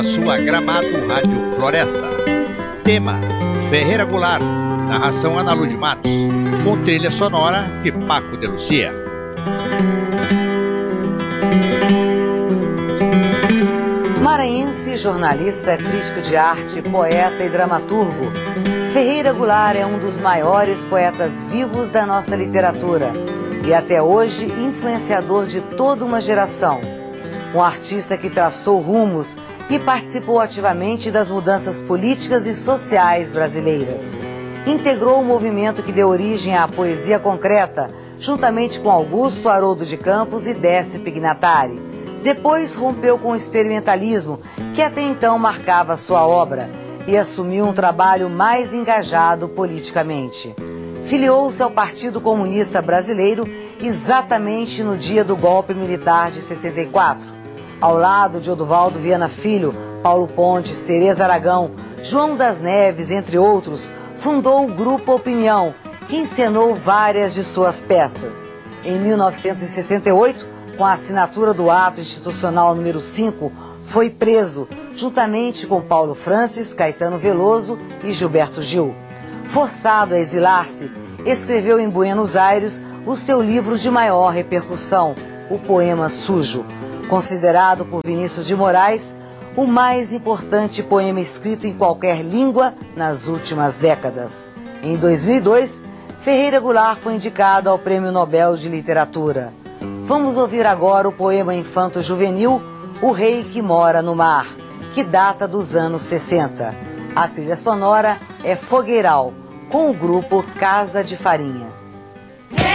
sua Gramado Rádio Floresta. Tema: Ferreira Goulart. Narração: Ana Luz Matos. Com trilha sonora de Paco de Lucia. Maranhense, jornalista, crítico de arte, poeta e dramaturgo, Ferreira Goulart é um dos maiores poetas vivos da nossa literatura e até hoje influenciador de toda uma geração. Um artista que traçou rumos e participou ativamente das mudanças políticas e sociais brasileiras. Integrou o movimento que deu origem à poesia concreta, juntamente com Augusto Haroldo de Campos e Décio Pignatari. Depois rompeu com o experimentalismo, que até então marcava sua obra, e assumiu um trabalho mais engajado politicamente. Filiou-se ao Partido Comunista Brasileiro exatamente no dia do golpe militar de 64. Ao lado de Oduvaldo Viana Filho, Paulo Pontes, Tereza Aragão, João das Neves, entre outros, fundou o Grupo Opinião, que encenou várias de suas peças. Em 1968, com a assinatura do Ato Institucional número 5, foi preso, juntamente com Paulo Francis, Caetano Veloso e Gilberto Gil. Forçado a exilar-se, escreveu em Buenos Aires o seu livro de maior repercussão, O Poema Sujo, considerado por Vinícius de Moraes o mais importante poema escrito em qualquer língua nas últimas décadas. Em 2002, Ferreira Goulart foi indicado ao Prêmio Nobel de Literatura. Vamos ouvir agora o poema infanto-juvenil O Rei que Mora no Mar, que data dos anos 60. A trilha sonora é Fogueiral, com o grupo Casa de Farinha.